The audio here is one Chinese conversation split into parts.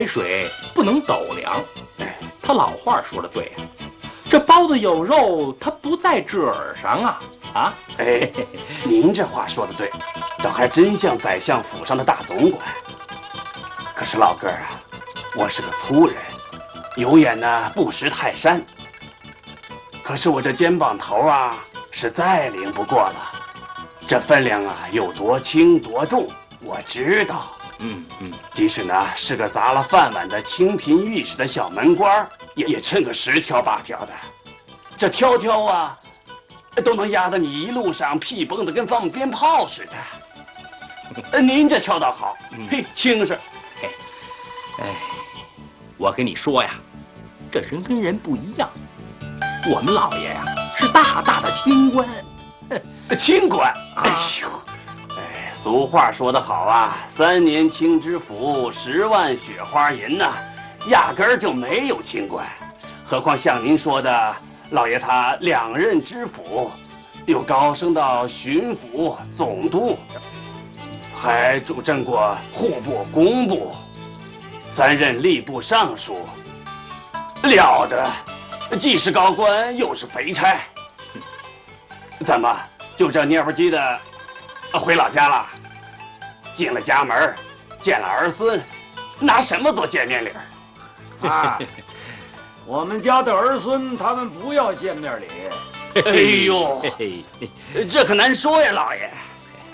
水不能斗量。他老话说的对呀，这包子有肉，它不在褶儿上啊！啊， 哎，您这话说的对，倒还真像宰相府上的大总管。可是老哥儿啊，我是个粗人，有眼呢不识泰山。可是我这肩膀头啊，是再灵不过了。这分量啊，有多轻多重，我知道。即使呢是个砸了饭碗的清贫御史的小门官，也称个10条8条的。这挑挑啊，都能压得你一路上屁蹦得跟放鞭炮似的。您这挑倒好，嘿，轻视。 哎，我跟你说呀，这人跟人不一样。我们老爷呀是大大的清官， 清官。哎呦，哎，俗话说得好啊，3年清知府，10万雪花银呐，压根儿就没有清官。何况像您说的，老爷他2任知府，又高升到巡抚、总督，还主政过户部、工部，3任吏部尚书，了得！既是高官，又是肥差。怎么就这蔫不唧的回老家了？进了家门，见了儿孙，拿什么做见面礼儿？ 啊，我们家的儿孙他们不要见面礼。 哎呦，这可难说呀，老爷。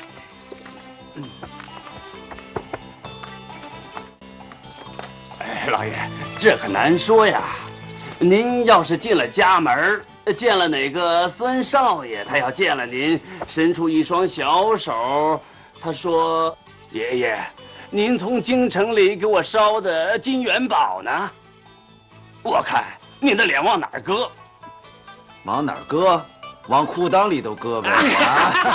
哎，老爷，这可难说呀。您要是进了家门，见了哪个孙少爷，他要见了您，伸出一双小手，他说：“爷爷，您从京城里给我捎的金元宝呢？”我看您的脸往哪儿搁？ 往哪儿搁？往裤裆里头搁呗。啊